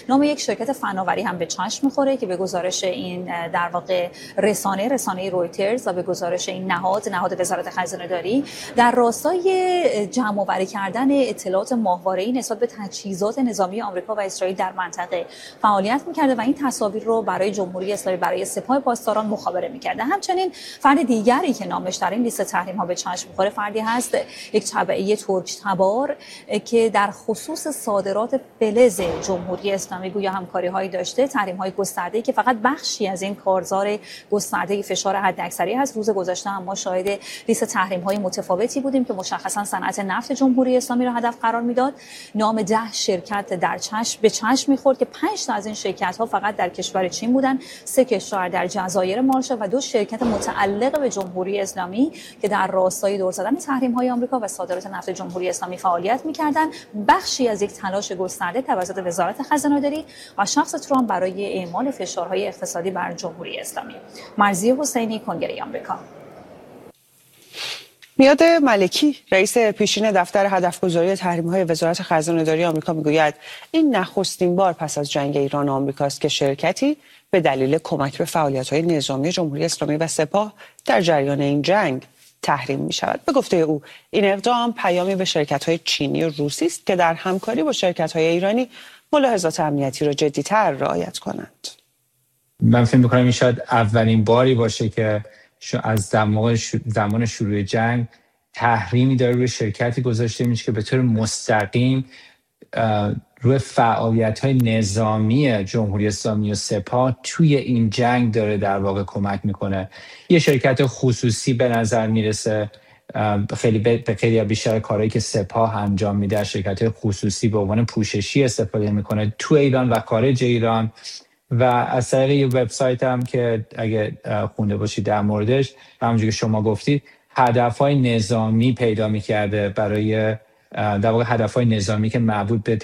نام یک شرکت فناوری هم به چشم می‌خوره که به گزارش این در واقع رسانه رویترز و به گزارش این نهاد وزارت خزانه‌داری در راستای جمع‌آوری کردن اطلاعات ماهواره‌ای نسبت به تجهیزات نظامی آمریکا و اسرائیل در منطقه فعالیت می‌کرده و این تصاویر رو برای جمهوری اسلامی، برای سپاه پاسداران مخابره می‌کرده. همچنین فرد دیگری که نامش در این لیست تحریم‌ها به چشم می‌خوره فردی هست، یک تبعی ترک تبار که در خصوص صادرات فلز جمهوری اسلامی گویا همکاری‌هایی داشته، تحریم‌های گسترده‌ای که فقط بخشی از این کارزار گسترده فشار حداکثری هست. روز گذشته هم ما شاهد لیست تحریم‌های متفاوتی بودیم که مشخصاً صنعت نفت جمهوری اسلامی را هدف قرار میداد. نام 10 شرکت به چشم می‌خورد که 5 تا از این شرکت‌ها فقط در کشور چین بودن، 3 کشور در جزایر مارشال و 2 شرکت متعلق به جمهوری اسلامی که در راستای دور زدن تحریم‌های آمریکا و صادرات نفت جمهوری اسلامی فعالیت می‌کردند. بخشی از یک تلاش گسترده توسط وزارت خزانه‌داری و شخص ترامپ برای اعمال فشارهای اقتصادی بر جمهوری اسلامی. مرضیه حسینی، کنگره آمریکا. میاد ملکی رئیس پیشین دفتر هدفگذاری تحریم‌های وزارت خزانه‌داری آمریکا میگوید این نخستین بار پس از جنگ ایران و آمریکا است که شرکتی به دلیل کمک به فعالیت‌های نظامی جمهوری اسلامی و سپاه در جریان این جنگ تحریم می‌شود. به گفته او این اقدام پیامی به شرکت‌های چینی و روسی است که در همکاری با شرکت‌های ایرانی ملاحظات امنیتی را جدی‌تر رعایت کنند. من فکر می‌کنم این شاید اولین باری باشه که از زمان شروع جنگ تحریمی داره روی شرکتی گذاشته میشه که به طور مستقیم روی فعالیت‌های نظامی جمهوری اسلامی و سپاه توی این جنگ داره در واقع کمک میکنه. یه شرکت خصوصی به نظر میرسه، خیلی بیشتر کارهایی که سپاه انجام میده شرکت خصوصی به عنوان پوششی استفاده میکنه تو ایران و خارج ایران. و از طریق یه وبسایت هم که اگه خونده باشید در موردش، همونجوری که شما گفتید، هدفهای نظامی پیدا میکرده برای در واقع هدفهای نظامی که مربوط به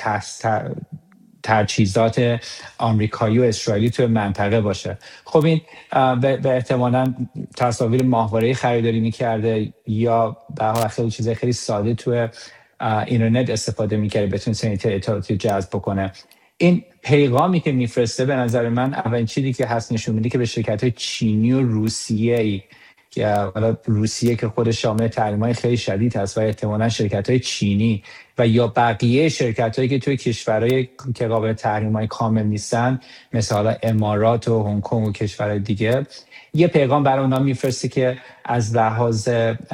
تجهیزات آمریکایی و اسرائیلی توی منطقه باشه. خب این به احتمالاً تصاویر ماهواره‌ای خریداری میکرده یا به هر خیلی چیزای خیلی ساده توی اینترنت استفاده میکرده بتونه اطلاعاتی جذب بکنه. این پیغامی که میفرسته به نظر من اولین چیزی که هست نشون میده که به شرکت‌های چینی و روسیه‌ای که حالا روسیه که خودش شامل تحریم‌های خیلی شدید هست و احتمالاً شرکت‌های چینی و یا بقیه شرکت‌هایی که توی کشورهای که قابل تحریم‌های کامل نیستن مثل حالا امارات و هنگ کنگ و کشورهای دیگه، یه پیغام برای اونا میفرسته که از لحاظ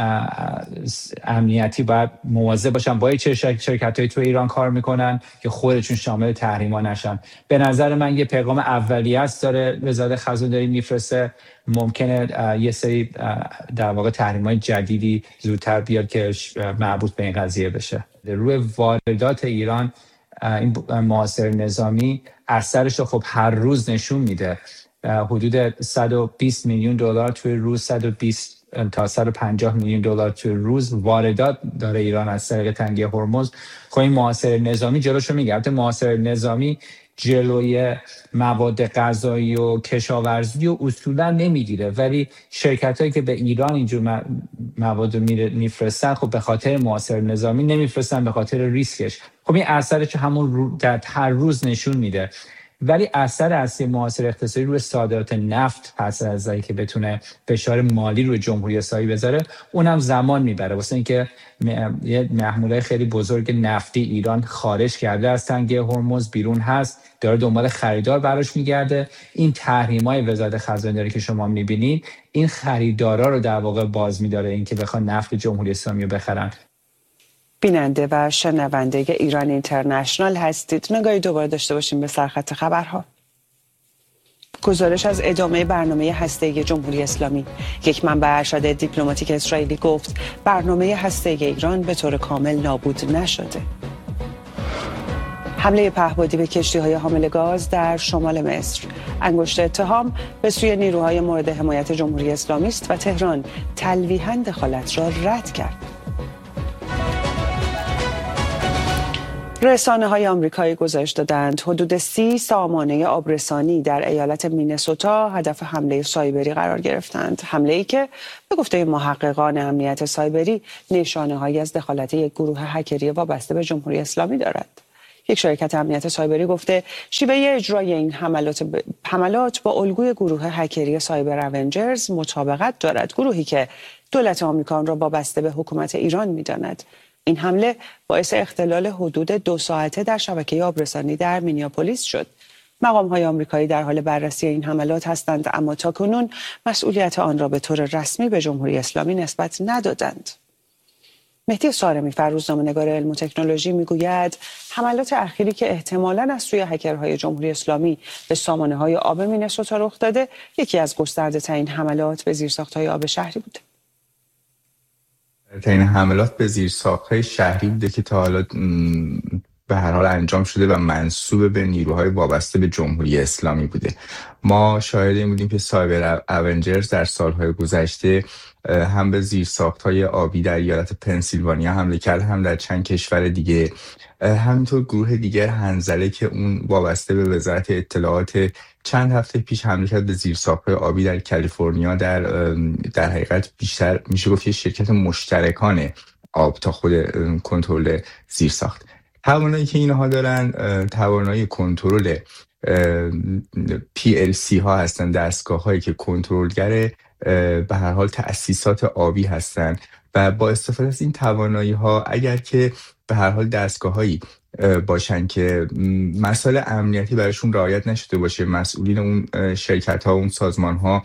امنیتی باید مواظب باشن با چه شرکت‌هایی تو ایران کار میکنن که خودشون شامل تحریم‌ها نشن. به نظر من یه پیغام اولیه است داره وزارت خزانه‌داری میفرسته. ممکنه یه سری در واقع تحریم‌های جدیدی زودتر بیاد که مربوط به این قضیه بشه. روی واردات ایران این محاصره نظامی اثرش رو خب هر روز نشون میده. حدود 120 میلیون دلار توی روز، 120 تا 150 میلیون دلار توی روز واردات داره ایران از طریق تنگه هرمز. خب این محاصره نظامی جلوشو میگیره. البته محاصره نظامی جلوی مواد غذایی و کشاورزی و اصولا نمیگیره، ولی شرکتایی که به ایران اینجور مواد میفرستن خب به خاطر محاصره نظامی نمیفرستن، به خاطر ریسکش. خب این اثرش همون هر روز نشون میده. ولی اثر اصلی محاصره اقتصادی روی صادرات نفت هست، از اینکه که بتونه فشار مالی روی جمهوری اسلامی بذاره، اونم زمان میبره. واسه اینکه یه محموله خیلی بزرگ نفتی ایران خارج کرده از تنگه هرمز، بیرون هست، داره دنبال خریدار براش میگرده. این تحریم‌های وزارت خزانه‌داری که شما میبینید این خریدارا رو در واقع باز میداره اینکه بخوان نفت جمهوری اسلامی رو بخرن. بیننده و شنونده ایران اینترنشنال هستید. نگاهی دوباره داشته باشیم به سرخط خبرها. گزارش از ادامه برنامه هسته‌ای جمهوری اسلامی. یک منبع ارشد دیپلماتیک اسرائیلی گفت برنامه هسته‌ای ایران به طور کامل نابود نشده. حمله پهپادی به کشتی‌های حامل گاز در شمال مصر. انگشت اتهام به سوی نیروهای مورد حمایت جمهوری اسلامی است و تهران تلویحاً دخالت را رد کرد. رسانه‌های آمریکایی گزارش دادند حدود 30 سامانه آبرسانی در ایالت مینسوتا هدف حمله سایبری قرار گرفتند. حمله‌ای که به گفته محققان امنیت سایبری نشانه‌هایی از دخالت یک گروه هکری وابسته به جمهوری اسلامی دارد. یک شرکت امنیت سایبری گفته شیوه اجرای این حملات با الگوی گروه هکری سایبر اونجرز مطابقت دارد، گروهی که دولت آمریکا آن را وابسته به حکومت ایران می‌داند. این حمله باعث اختلال حدود 2 ساعته در شبکه آبرسانی در مینیاپولیس شد. مقام‌های آمریکایی در حال بررسی این حملات هستند، اما تاکنون مسئولیت آن را به طور رسمی به جمهوری اسلامی نسبت ندادند. مهدی صارمی، روزنامه‌نگار علم و تکنولوژی، میگوید حملات اخیری که احتمالاً از سوی هکرهای جمهوری اسلامی به سامانه‌های آب مینسوتا رخ داده، یکی از گسترده‌ترین حملات به زیرساخت‌های آب شهری بوده. این حملات به زیرساخت‌های شهری بوده که تا حالا به هر حال انجام شده و منسوب به نیروهای وابسته به جمهوری اسلامی بوده. ما شاهد این بودیم که سایبر اونجرز در سالهای گذشته هم به زیرساخت‌های آبی در ایالت پنسیلوانیا حمله کرد، هم در چند کشور دیگه. همینطور گروه دیگر هنزله که اون وابسته به وزارت اطلاعات چند هفته پیش حمله کرد به زیرساخت‌های آبی در کالیفرنیا. در حقیقت بیشتر میشه گفت یه شرکت مشترکان آب تا خود کنترل زیرساخت. توانایی که اینها دارن توانایی کنترل PLC ها هستن، دستگاه هایی که کنترلگر به هر حال تأسیسات آبی هستن و با استفاده از این توانایی ها اگر که به هر حال دستگاه هایی باشن که مسائل امنیتی براشون رعایت نشده باشه، مسئولین اون شرکت ها، اون سازمان ها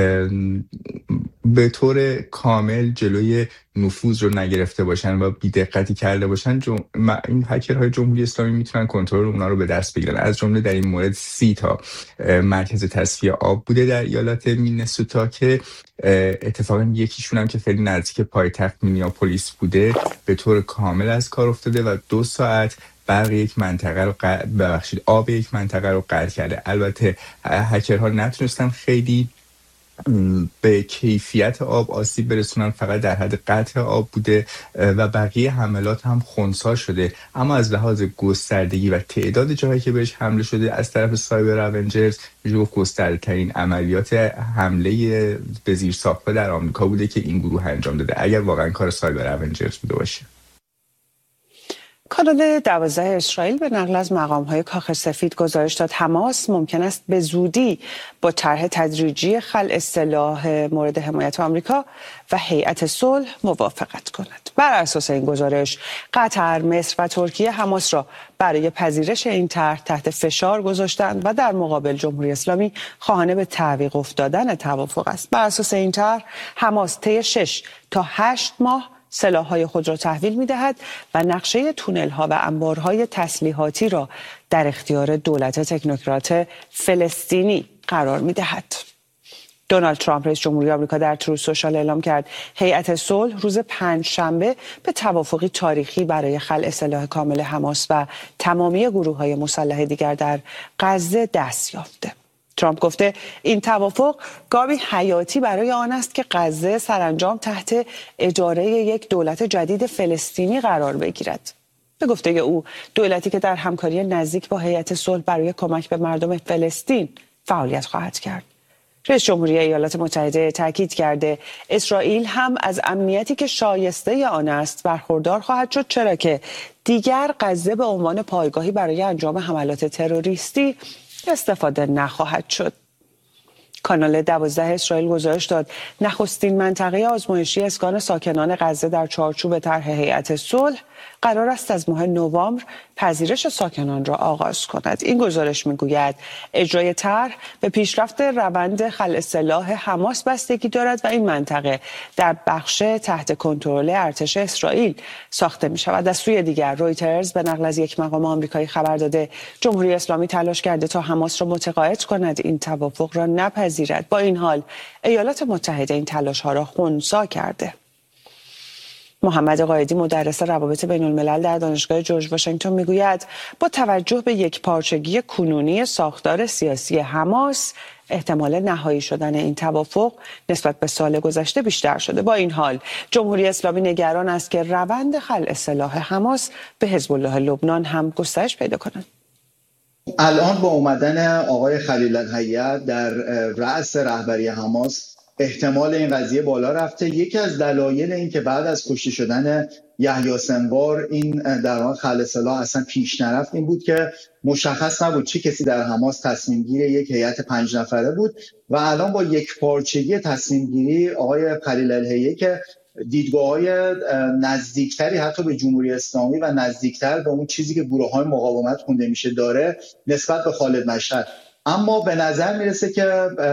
به طور کامل جلوی نفوذ رو نگرفته باشن و بی‌دقتی کرده باشن، این هکرهای جمهوری اسلامی میتونن کنترل اونا رو به دست بگیرن. از جمله در این مورد 30 تا مرکز تصفیه آب بوده در ایالت مینسوتا که اتفاقا یکیشون هم که خیلی نزدیک پایتخت مینیاپولیس بوده به طور کامل از کار افتاده و 2 ساعت برق یک منطقه رو آب یک منطقه رو قطع کرده. البته هکرها نتونستن خیلی به کیفیت آب آسیب برسونن، فقط در حد قطع آب بوده و بقیه حملات هم خنثی شده. اما از لحاظ گستردگی و تعداد جاهایی که بهش حمله شده از طرف سایبر اونجرز میشه گفت گسترده‌ترین عملیات حمله به زیرساخت‌ها در آمریکا بوده که این گروه انجام داده، اگر واقعا کار سایبر اونجرز بوده باشه. کانال 12 اسرائیل به نقل از مقام‌های کاخ سفید گزارش داد حماس ممکن است به زودی با طرح تدریجی خلع سلاح مورد حمایت آمریکا و هیئت صلح موافقت کند. بر اساس این گزارش قطر، مصر و ترکیه حماس را برای پذیرش این طرح تحت فشار گذاشتند و در مقابل جمهوری اسلامی خواهان به تعویق افتادن توافق است. بر اساس این طرح حماس طی 6 تا 8 ماه سلاح‌های خود را تحویل می‌دهد و نقشه تونل‌ها و انبارهای تسلیحاتی را در اختیار دولت تکنوکرات فلسطینی قرار می‌دهد. دونالد ترامپ رئیس جمهوری آمریکا در تروث سوشال اعلام کرد هیئت صلح روز 5 شنبه به توافقی تاریخی برای خلع سلاح کامل حماس و تمامی گروه‌های مسلح دیگر در غزه دست یافته. ترامپ گفته این توافق گامی حیاتی برای آن است که غزه سرانجام تحت اداره یک دولت جدید فلسطینی قرار بگیرد. به گفته او دولتی که در همکاری نزدیک با هیئت صلح برای کمک به مردم فلسطین فعالیت خواهد کرد. رئیس جمهوری ایالات متحده تاکید کرده اسرائیل هم از امنیتی که شایسته آن است برخوردار خواهد شد، چرا که دیگر غزه به عنوان پایگاهی برای انجام حملات تروریستی استفاده نخواهد شد. کانال 12 اسرائیل گزارش داد نخستین منطقه آزمایشی اسکان ساکنان غزه در چارچوب طرح هیئت صلح قرار است از ماه نوامبر پذیرش ساکنان را آغاز کند. این گزارش میگوید اجرای طرح به پیشرفت روند خلع سلاح حماس بستگی دارد و این منطقه در بخش تحت کنترل ارتش اسرائیل ساخته می شود. از سوی دیگر رویترز به نقل از یک مقام آمریکایی خبر داده جمهوری اسلامی تلاش کرده تا حماس را متقاعد کند این توافق را نپذیرد. با این حال ایالات متحده این تلاش ها را خنثی کرده. محمد قائدی مدرس روابط بین الملل در دانشگاه جورج واشنگتن میگوید با توجه به یکپارچگی کنونی ساختار سیاسی حماس احتمال نهایی شدن این توافق نسبت به سال گذشته بیشتر شده. با این حال جمهوری اسلامی نگران است که روند خلع سلاح حماس به حزب الله لبنان هم گسترش پیدا کند. الان با اومدن آقای خلیل الحیه در رأس رهبری حماس احتمال این قضیه بالا رفته. یکی از دلایل این که بعد از کشته شدن یحیی سنوار این در واقع خلع سلاح اصلا پیش نرفت این بود که مشخص نبود چه کسی در حماس تصمیم گیر یک هیئت 5 نفره بود و الان با یک پارچگی تصمیم گیری آقای خلیل الحیه که دیدگاه‌های نزدیکتری حتی به جمهوری اسلامی و نزدیکتر به اون چیزی که گروه‌های مقاومت خونده میشه داره نسبت به خالد مشهد، اما به نظر میرسه که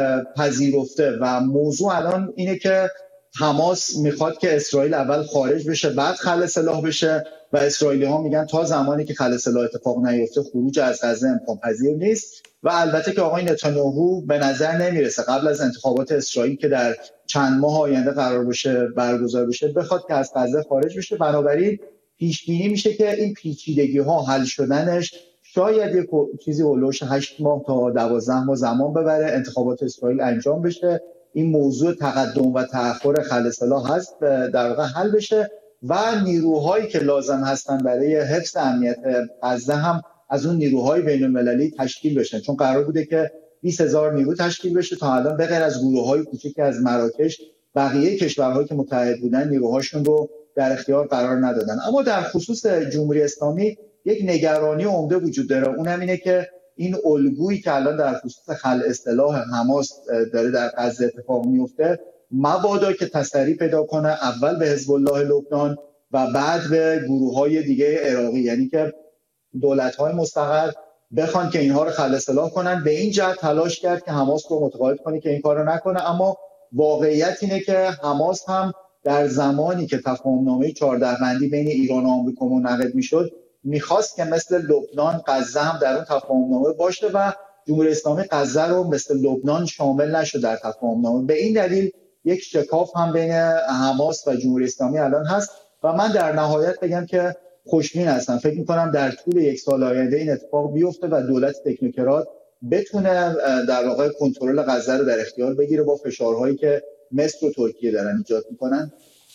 پذیرفته و موضوع الان اینه که حماس میخواد که اسرائیل اول خارج بشه بعد خلع سلاح بشه و اسرائیلی ها میگن تا زمانی که خلع سلاح اتفاق نیفته خروج از غزه امکان پذیر نیست. و البته که آقای نتانیاهو به نظر نمیرسه قبل از انتخابات اسرائیل که در چند ماه آینده قرار باشه برگزار بشه بخواد که از غزه خارج بشه. بنابراین پیش بینی میشه که این پیچیدگی ها حل شدنش شاید یک چیزی اولوش 8 ماه تا 12 ماه زمان ببره، انتخابات اسرائیل انجام بشه، این موضوع تقدم و تأخر خلع سلاح هست در واقع حل بشه و نیروهایی که لازم هستن برای حفظ امنیت غزه هم از اون نیروهای بین‌المللی تشکیل بشن، چون قرار بوده که 20,000 نیرو تشکیل بشه. تا الان به غیر از گروه‌های کوچیکی از مراکش بقیه کشورهایی که متحد بودن نیروهاشون رو در اختیار قرار ندادن. اما در خصوص جمهوری اسلامی یک نگرانی عمده وجود داره، اونم اینه که این الگویی که الان در خصوص خلع سلاح حماس داره در غزه اتفاق میفته مبادا که تسری پیدا کنه اول به حزب الله لبنان و بعد به گروه‌های دیگه عراقی، یعنی که دولت‌های مستقل بخوان که اینها رو خلع سلاح کنن. به این جهت تلاش کرد که حماس رو متقاعد کنه که این کارو نکنه، اما واقعیت اینه که حماس هم در زمانی که تفاهم‌نامه 14 بندی بین ایران و آمریکا منعقد میشد میخواست که مثل لبنان غزه هم در اون تفاهم‌نامه باشه و جمهوری اسلامی غزه رو مثل لبنان شامل نشد در تفاهم‌نامه. به این دلیل یک شکاف هم بین حماس و جمهوری اسلامی الان هست و من در نهایت بگم که خوشبین هستم. فکر می‌کنم در طول یک سال آینده این اتفاق بیفته و دولت تکنوکرات بتونه در واقع کنترل غزه رو در اختیار بگیره با فشارهایی که مصر و ترکیه دارن ایجاد می‌کنن.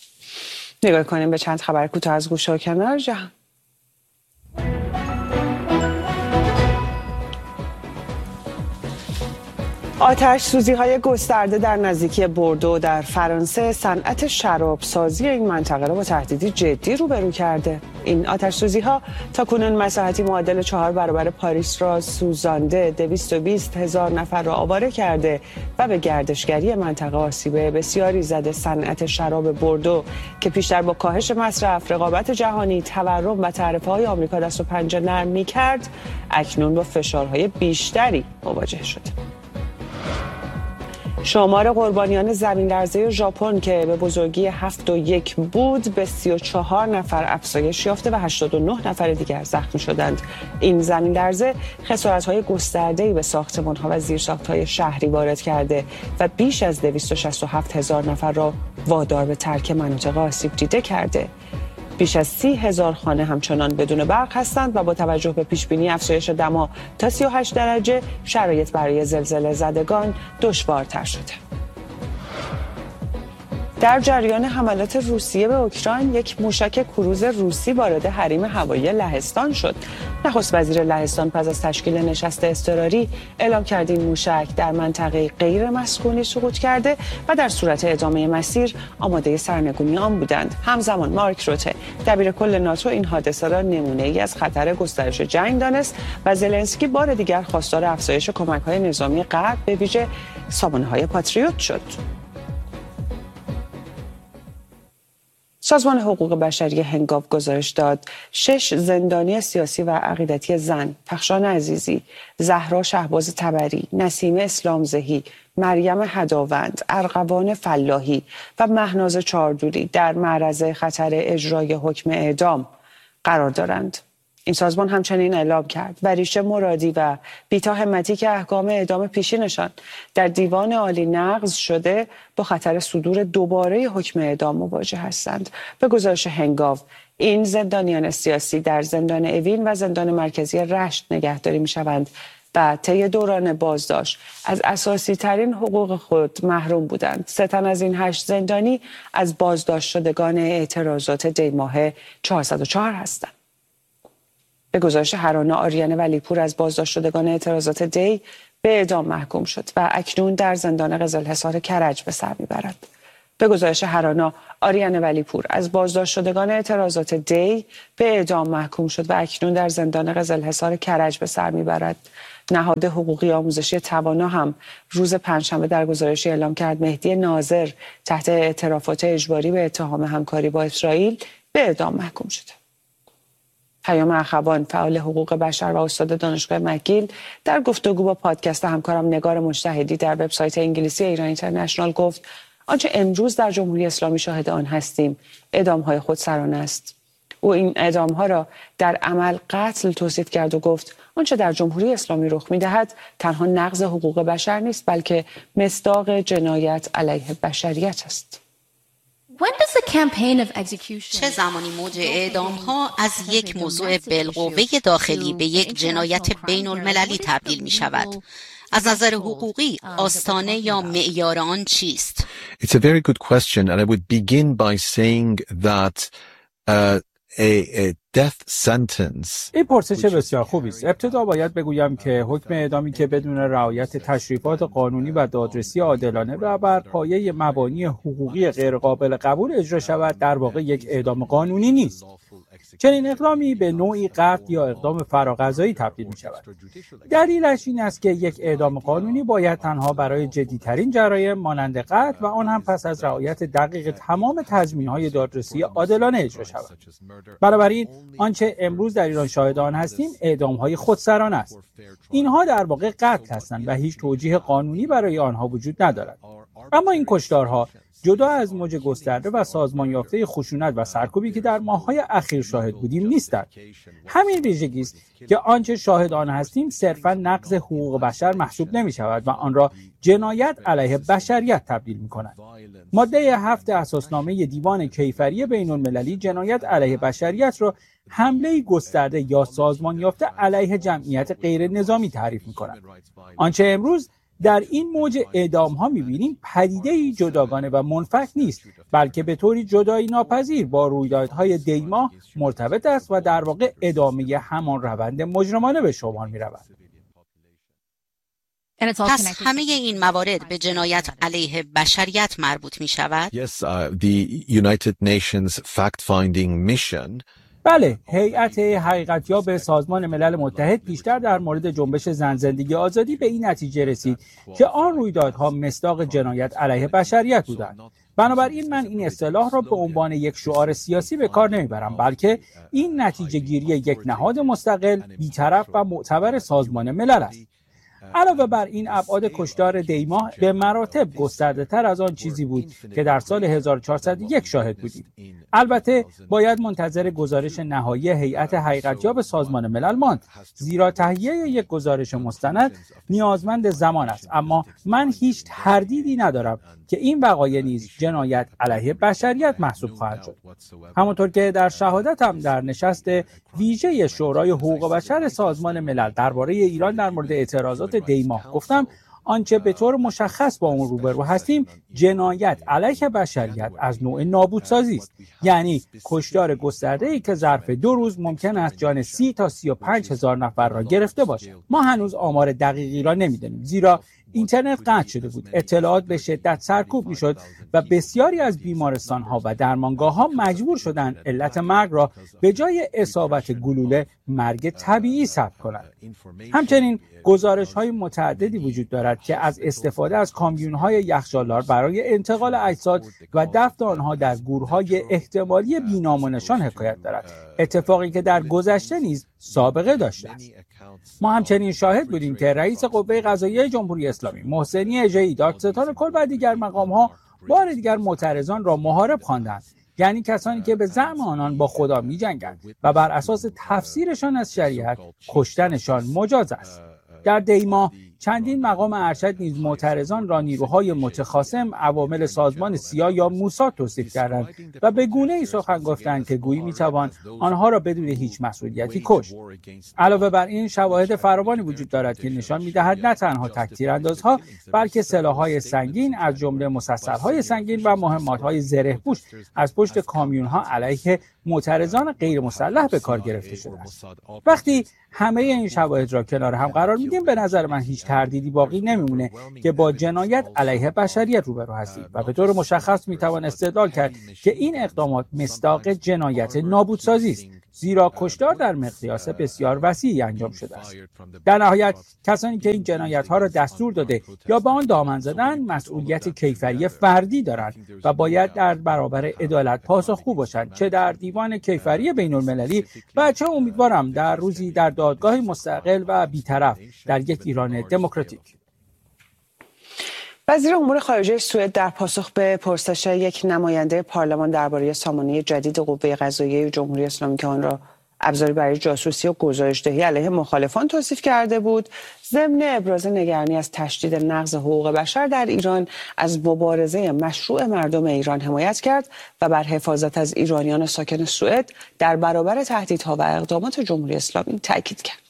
نگاه کنیم به چند خبر کوتاه از گوشه و کنار جهان. آتش سوزی‌های گسترده در نزدیکی بوردو در فرانسه صنعت شرابسازی این منطقه را با تهدیدی جدی روبرو کرده. این آتش سوزی‌ها تاکنون مساحتی معادل 4 برابر پاریس را سوزانده، 220,000 نفر را آواره کرده و به گردشگری منطقه آسیب بسیاری زده. صنعت شراب بوردو که پیشتر با کاهش مصرف، رقابت جهانی، تورم و تعرفه‌های آمریکا دست و پنجه نرم می‌کرد، اکنون با فشارهای بیشتری مواجه شده. شمار قربانیان زمین‌لرزه ژاپن که به بزرگی 7.1 بود به 34 نفر افزایش یافته و 89 نفر دیگر زخمی شدند. این زمین‌لرزه خسارت‌های گسترده‌ای به ساختمان‌ها و زیرساخت‌های شهری وارد کرده و بیش از 267,000 نفر را وادار به ترک مناطق آسیب دیده کرده. بیش از 30,000 خانه همچنان بدون برق هستند و با توجه به پیشبینی افزایش دما تا 38 درجه شرایط برای زلزله زدگان دشوارتر شده. در جریان حملات روسیه به اوکراین یک موشک کروز روسی وارد حریم هوایی لهستان شد. نخست وزیر لهستان پس از تشکیل نشست اضطراری اعلام کرد این موشک در منطقه غیر مسکونی سقوط کرده و در صورت ادامه مسیر آماده سرنگونی آن بودند. همزمان مارک روته دبیر کل ناتو این حادثه را نمونه‌ای از خطر گسترش جنگ دانست و زلنسکی بار دیگر خواستار افزایش کمک‌های نظامی غرب به ویژه سامانه‌های پاتریوت شد. سازمان حقوق بشری هنگاو گزارش داد 6 زندانی سیاسی و عقیدتی زن، پخشان عزیزی، زهرا شهباز تبری، نسیم اسلامزهی، مریم هداوند، ارغوان فلاحی و مهناز چاردوری در معرض خطر اجرای حکم اعدام قرار دارند. این سازمان همچنین اعلام کرد بریشه مرادی و بیتا همتی که احکام اعدام پیشینشان در دیوان عالی نقض شده با خطر صدور دوباره حکم اعدام مواجه هستند. به گزارش هنگاو این زندانیان سیاسی در زندان اوین و زندان مرکزی رشت نگهداری می‌شوند و طی دوران بازداشت از اساسی ترین حقوق خود محروم بودند. 3 تن از این 8 زندانی از بازداشت شدگان اعتراضات دی‌ماه 404 هستند. به گزارش هرانه آریان ولیپور از بازداشت شدگان اعتراضات دی به اعدام محکوم شد و اکنون در زندان قزلحصار کرج به سر میبرد. به گزارش هرانا، آریان ولیپور از بازداشت شدگان اعتراضات دی به اعدام محکوم شد و اکنون در زندان قزلحصار کرج به سر میبرد. نهاد حقوقی آموزشی توانا هم روز پنجشنبه در گزارشی اعلام کرد مهدی ناظر تحت اعترافات اجباری به اتهام همکاری با اسرائیل به اعدام محکوم شده. پیام اخوان، فعال حقوق بشر و استاد دانشگاه مکگیل، در گفتگو با پادکست همکارم نگار مجتهدی در وبسایت انگلیسی ایران اینترنشنال گفت آنچه امروز در جمهوری اسلامی شاهد آن هستیم اعدام‌های خودسرانه است. او این اعدام‌ها را در عمل قتل توصیف کرد و گفت آنچه در جمهوری اسلامی رخ می‌دهد تنها نقض حقوق بشر نیست بلکه مصداق جنایت علیه بشریت است. چه زمانی موج اعدام‌ها از یک موضوع بالقوه داخلی به یک جنایت بین المللی تبدیل می شود؟ از نظر حقوقی آستانه یا معیار آن چیست؟ It's a very good question and I would begin by saying that a death sentence. این پرسش بسیار خوبی است. ابتدا باید بگویم که حکم اعدامی که بدون رعایت تشریفات قانونی و دادرسی عادلانه و بر پایه مبانی حقوقی غیرقابل قبول اجرا شود در واقع یک اعدام قانونی نیست. چنین اقدامی به نوعی قتل یا اقدام فراقضایی تبدیل می شود. دلیلش این است که یک اعدام قانونی باید تنها برای جدی‌ترین جرایم مانند قتل و آن هم پس از رعایت دقیق تمام تضمین‌های دادرسی عادلانه اجرا شود. بنابراین آنچه امروز در ایران شاهد آن هستیم اعدام‌های خودسرانه است. اینها در واقع قتل هستند و هیچ توجیه قانونی برای آنها وجود ندارد. اما این کشتارها جدا از موج گسترده و سازمان یافته خشونت و سرکوبی که در ماه‌های اخیر شاهد بودیم نیستند. همین ویژگی است که آنچه شاهد آن هستیم صرفاً نقض حقوق بشر محسوب نمی‌شود و آن را جنایت علیه بشریت تبدیل می‌کند. ماده 7 اساسنامه دیوان کیفری بین‌المللی جنایت علیه بشریت را حمله گسترده یا سازمان یافته علیه جمعیت غیر نظامی تعریف می‌کند. آنچه امروز در این موج اعدام‌ها می‌بینیم پدیده‌ای جداگانه و منفک نیست بلکه به طوری جدایی ناپذیر با رویدادهای دی‌ماه مرتبط است و در واقع ادامه همان روند مجرمانه به شمار می‌رود. پس همه این موارد به جنایت علیه بشریت مربوط می‌شود؟ Yes, the United Nations fact-finding mission. بله، هیئت حقیقتیاب سازمان ملل متحد پیشتر در مورد جنبش زن زندگی آزادی به این نتیجه رسید که آن رویدادها مصداق جنایت علیه بشریت بودند. بنابراین من این اصطلاح را به عنوان یک شعار سیاسی به کار نمیبرم بلکه این نتیجه گیری یک نهاد مستقل، بی‌طرف و معتبر سازمان ملل است. علاوه بر این ابعاد کشتار دی‌ماه به مراتب گسترده تر از آن چیزی بود که در سال 1401 شاهد بودیم. البته باید منتظر گزارش نهایی هیئت حقیقتیاب سازمان ملل ماند زیرا تهیه یک گزارش مستند نیازمند زمان است، اما من هیچ تردیدی ندارم که این وقایع نیز جنایت علیه بشریت محسوب خواهد شد. همونطور که در شهادتم در نشست ویژه شورای حقوق بشر سازمان ملل درباره ایران در مورد اعتراضات دی‌ماه گفتم، آنچه به طور مشخص با اون روبرو هستیم جنایت علیه بشریت از نوع نابودسازی است، یعنی کشتار گسترده‌ای که ظرف 2 روز ممکن است جان 30 تا 35 هزار نفر را گرفته باشد. ما هنوز آمار دقیقی را نمی‌دانیم زیرا اینترنت قطع شده بود، اطلاعات به شدت سرکوب میشد و بسیاری از بیمارستان‌ها و درمانگاه‌ها مجبور شدند علت مرگ را به جای اصابت گلوله مرگ طبیعی ثبت کنند. همچنین گزارش‌های متعددی وجود دارد که از استفاده از کامیون‌های یخچالدار برای انتقال اجساد و دفن آنها در گورهای احتمالی بی‌نام و نشان حکایت دارد، اتفاقی که در گذشته نیز سابقه داشته است. ما همچنین شاهد بودیم که رئیس قوه قضاییه جمهوری اسلامی محسنی اژه‌ای، دادستان کل و دیگر مقام‌ها بار دیگر معترضان را محارب خواندند، یعنی کسانی که به زعم آنان با خدا می‌جنگند و بر اساس تفسیرشان از شریعت کشتنشان مجاز است. در دی‌ماه چندین مقام ارشد نیز معترضان را نیروهای متخاصم عوامل سازمان سیا یا موساد توصیف کردند و به گونه‌ای سخن گفتند که گویی میتوان آنها را بدون هیچ مسئولیتی کشت. علاوه بر این شواهد فراوانی وجود دارد که نشان می‌دهد نه تنها تک‌تیراندازها بلکه سلاح‌های سنگین از جمله مسلسل‌های سنگین و مهمات‌های زره‌پوش از پشت کامیون‌ها علیه معترضان غیر مسلح به کار گرفته شده است. وقتی همه این شواهد را کنار هم قرار میدیم به نظر من هیچ تردیدی باقی نمیمونه که با جنایت علیه بشریت روبرو هستیم و به طور مشخص میتوان استدلال کرد که این اقدامات مصداق جنایت نابودسازی است، زیرا کشتار در مقیاس بسیار وسیعی انجام شده است. در نهایت کسانی که این جنایت‌ها را دستور داده یا به آن دامن زدند مسئولیت کیفری فردی دارند و باید در برابر عدالت پاسخگو باشند، چه در دیوان کیفری بین‌المللی و چه امیدوارم در روزی در دادگاه مستقل و بی‌طرف در یک ایران دموکراتیک. وزیر امور خارجه سوئد در پاسخ به پرسش یک نماینده پارلمان درباره سامانه جدید قوه قضاییه جمهوری اسلامی که آن را ابزاری برای جاسوسی و گزارش‌دهی علیه مخالفان توصیف کرده بود، ضمن ابراز نگرانی از تشدید نقض حقوق بشر در ایران از مبارزه مشروع مردم ایران حمایت کرد و بر حفاظت از ایرانیان ساکن سوئد در برابر تهدیدها و اقدامات جمهوری اسلامی تاکید کرد.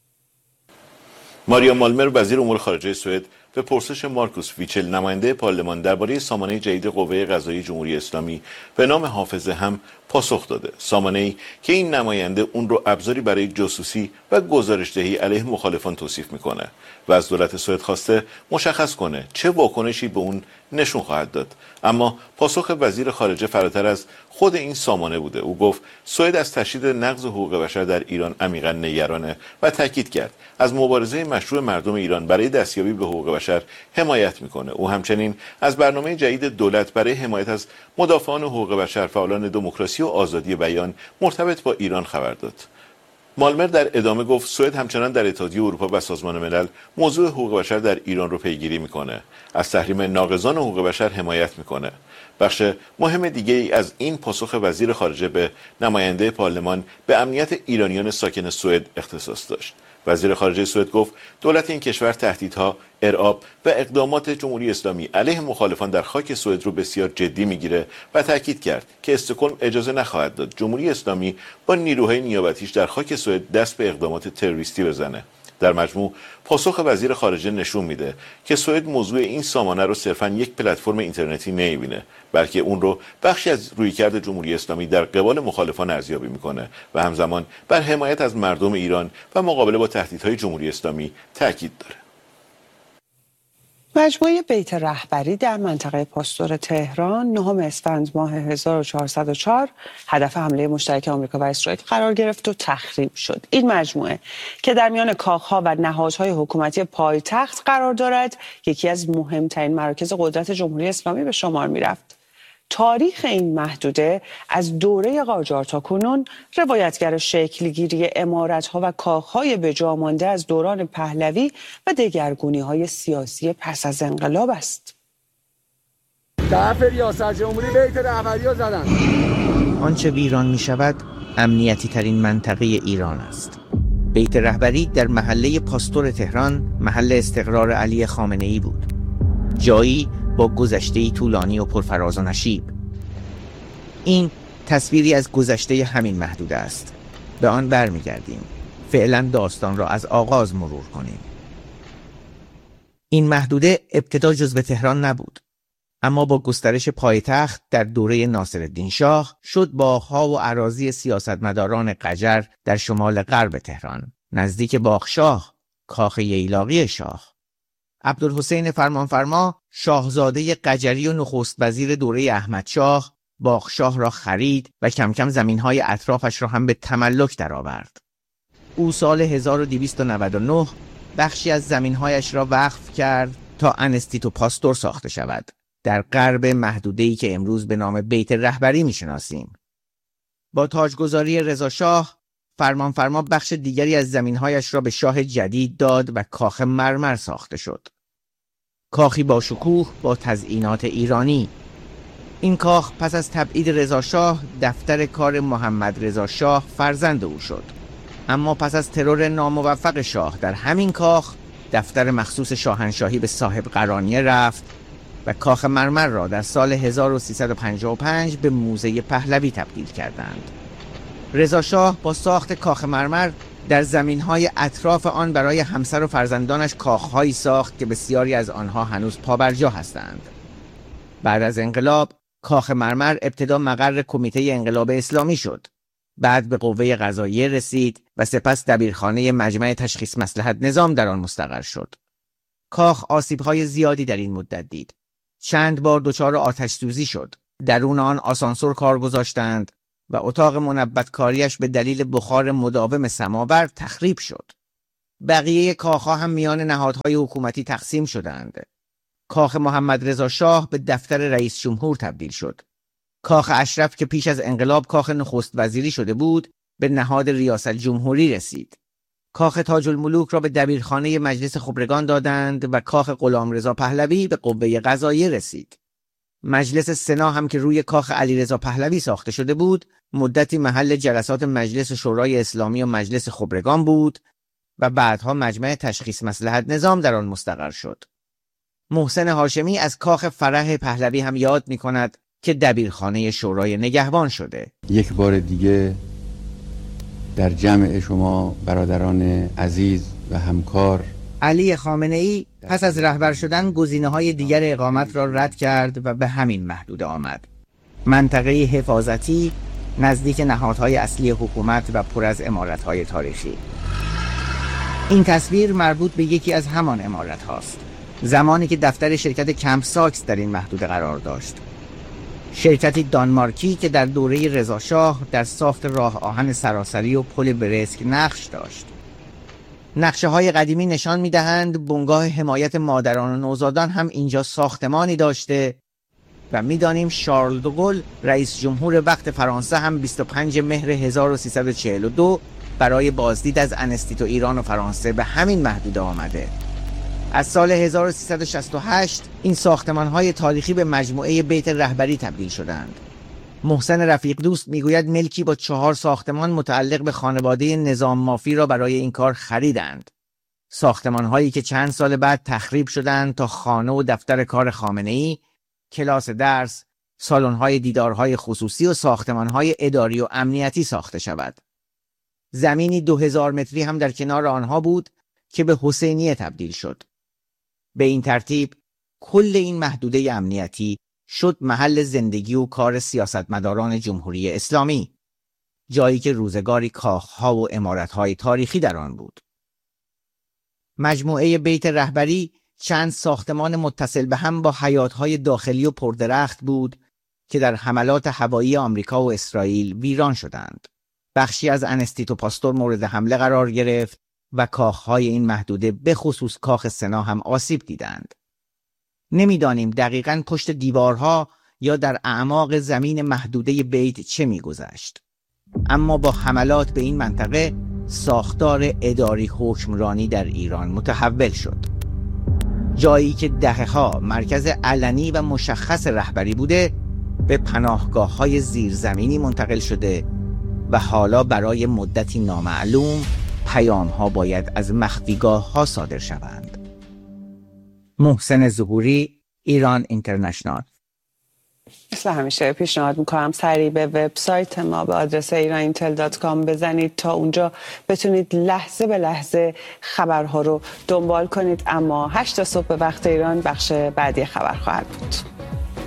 ماریا مالمر وزیر امور خارجه سوئد به پرسش مارکوس ویچل نماینده پارلمان درباره سامانه جدید قوه قضاییه جمهوری اسلامی به نام حافظه هم پاسخ داده. سامانه‌ای که این نماینده اون رو ابزاری برای جاسوسی و گزارش‌دهی علیه مخالفان توصیف میکنه و از دولت سوئد خواسته مشخص کنه چه واکنشی به اون نشون خواهد داد. اما پاسخ وزیر خارجه فراتر از خود این سامانه بوده. او گفت سوئد از تشدید نقض حقوق بشر در ایران عمیقا نگرانه و تاکید کرد از مبارزه مشروع مردم ایران برای دستیابی به حقوق بشر حمایت میکنه. او همچنین از برنامه جدید دولت برای حمایت از مدافعان حقوق بشر، فعالان دموکراسی و آزادی بیان مرتبط با ایران خبر داد. مالمر در ادامه گفت سوئد همچنان در اتحادیه اروپا و سازمان ملل موضوع حقوق بشر در ایران رو پیگیری میکنه، از تحریم ناقضان حقوق بشر حمایت میکنه. بخش مهم دیگه ای از این پاسخ وزیر خارجه به نماینده پارلمان به امنیت ایرانیان ساکن سوئد اختصاص داشت. وزیر خارجه سوئد گفت دولت این کشور تهدیدها، ارعاب و اقدامات جمهوری اسلامی علیه مخالفان در خاک سوئد رو بسیار جدی میگیره و تاکید کرد که استکهلم اجازه نخواهد داد جمهوری اسلامی با نیروهای نیابتیش در خاک سوئد دست به اقدامات تروریستی بزنه. در مجموع پاسخ وزیر خارجه نشون میده که سوئد موضوع این سامانه رو صرفاً یک پلتفرم اینترنتی نمیبینه، بلکه اون رو بخشی از رویکرد جمهوری اسلامی در قبال مخالفان ارزیابی میکنه و همزمان بر حمایت از مردم ایران و مقابله با تهدیدهای جمهوری اسلامی تاکید داره. مجموعه بیت رهبری در منطقه پاستور تهران 9 اسفند ماه 1404 هدف حمله مشترک آمریکا و اسرائیل قرار گرفت و تخریب شد. این مجموعه که در میان کاخها و نهادهای حکومتی پایتخت قرار دارد، یکی از مهمترین مراکز قدرت جمهوری اسلامی به شمار می‌رفت. تاریخ این محدوده از دوره قاجار تا کنون روایتگر شکلگیری عمارت‌ها و کاخهای به جا مانده از دوران پهلوی و دگرگونی‌های سیاسی پس از انقلاب است. طرف ریاست جمهوری بیت رهبری رو زدن. آنچه ویران می شود امنیتی ترین منطقه ایران است. بیت رهبری در محله پاستور تهران محل استقرار علی خامنه‌ای بود. جایی با گذشته‌ای طولانی و پرفراز و نشیب. این تصویری از گذشته همین محدوده است. به آن برمیگردیم. فعلا داستان را از آغاز مرور کنیم. این محدوده ابتدا جزو تهران نبود، اما با گسترش پایتخت در دوره ناصرالدین شاه شد باغ‌ها و اراضی سیاستمداران قجر در شمال غرب تهران، نزدیک باغشاه، کاخ ییلاقی شاه. عبدالحسین فرمانفرما شاهزاده قجری و نخست وزیر دوره احمدشاه باغشاه را خرید و کم کم زمین‌های اطرافش را هم به تملک درآورد. او سال 1299 بخشی از زمین‌هایش را وقف کرد تا انستیتو پاستور ساخته شود در غرب محدوده‌ای که امروز به نام بیت رهبری می‌شناسیم. با تاجگذاری رضاشاه فرمانفرما بخش دیگری از زمین‌هایش را به شاه جدید داد و کاخ مرمر ساخته شد. کاخی با شکوه با تزئینات ایرانی. این کاخ پس از تبعید رضاشاه دفتر کار محمد رضا شاه فرزند او شد. اما پس از ترور ناموفق شاه در همین کاخ دفتر مخصوص شاهنشاهی به صاحب قرانیه رفت و کاخ مرمر را در سال 1355 به موزه پهلوی تبدیل کردند. رضا شاه با ساخت کاخ مرمر در زمین‌های اطراف آن برای همسر و فرزندانش کاخ‌هایی ساخت که بسیاری از آنها هنوز پابرجا هستند. بعد از انقلاب کاخ مرمر ابتدا مقر کمیته انقلاب اسلامی شد. بعد به قوه قضاییه رسید و سپس دبیرخانه مجمع تشخیص مصلحت نظام در آن مستقر شد. کاخ آسیب‌های زیادی در این مدت دید. چند بار دچار آتش سوزی شد. درون آن آسانسور کار گذاشتند و اتاق منبت‌کاریش به دلیل بخار مداوم سماور تخریب شد. بقیه کاخ‌ها هم میان نهادهای حکومتی تقسیم شدند. کاخ محمد رضا شاه به دفتر رئیس جمهور تبدیل شد. کاخ اشرف که پیش از انقلاب کاخ نخست وزیری شده بود، به نهاد ریاست جمهوری رسید. کاخ تاج الملوک را به دبیرخانه مجلس خبرگان دادند و کاخ غلامرضا پهلوی به قوه قضاییه رسید. مجلس سنا هم که روی کاخ علیرضا پهلوی ساخته شده بود، مدتی محل جلسات مجلس شورای اسلامی و مجلس خبرگان بود و بعدها مجمع تشخیص مصلحت نظام در آن مستقر شد. محسن هاشمی از کاخ فرح پهلوی هم یاد می کند که دبیرخانه شورای نگهبان شده. یک بار دیگه در جمع شما برادران عزیز و همکار، علی خامنه‌ای پس از رهبر شدن گزینه‌های دیگر اقامت را رد کرد و به همین محدوده آمد. منطقه حفاظتی نزدیک نهادهای اصلی حکومت و پر از عمارت‌های تاریخی. این تصویر مربوط به یکی از همان عمارت هاست. زمانی که دفتر شرکت کمپ ساکس در این محدوده قرار داشت. شرکتی دانمارکی که در دوره رضا شاه در ساخت راه آهن سراسری و پل برسک نقش داشت. نقشه های قدیمی نشان می دهند بنگاه حمایت مادران و نوزادان هم اینجا ساختمانی داشته و می دانیم شارل دوگل رئیس جمهور وقت فرانسه هم 25 مهر 1342 برای بازدید از انستیتو ایران و فرانسه به همین محدوده آمده. از سال 1368 این ساختمان‌های تاریخی به مجموعه بیت رهبری تبدیل شدند. محسن رفیق دوست میگوید ملکی با 4 ساختمان متعلق به خانواده نظام مافی را برای این کار خریدند. ساختمان‌هایی که چند سال بعد تخریب شدند تا خانه و دفتر کار خامنه‌ای، کلاس درس، سالن‌های دیدارهای خصوصی و ساختمان‌های اداری و امنیتی ساخته شود. زمینی 2000 متری هم در کنار آنها بود که به حسینیه تبدیل شد. به این ترتیب کل این محدوده امنیتی شد محل زندگی و کار سیاستمداران جمهوری اسلامی، جایی که روزگاری کاخها و عمارتهای تاریخی در آن بود. مجموعه بیت رهبری چند ساختمان متصل به هم با حیاطهای داخلی و پردرخت بود که در حملات هوایی آمریکا و اسرائیل ویران شدند. بخشی از انستیتو پاستور مورد حمله قرار گرفت و کاخهای این محدوده به خصوص کاخ سنا هم آسیب دیدند. نمیدانیم دقیقاً پشت دیوارها یا در اعماق زمین محدوده بیت چه میگذشت. اما با حملات به این منطقه ساختار اداری حکمرانی در ایران متحول شد. جایی که دهه‌ها مرکز علنی و مشخص رهبری بوده به پناهگاه‌های زیرزمینی منتقل شده و حالا برای مدتی نامعلوم پیام‌ها باید از مخفیگاه‌ها صادر شوند. محسن ظهوری، ایران اینترنشنال. مثل همیشه پیشنهاد میکنم سریع به وبسایت ما به آدرس iranintel.com بزنید تا اونجا بتونید لحظه به لحظه خبرها رو دنبال کنید. اما 8 صبح به وقت ایران بخش بعدی خبر خواهد بود.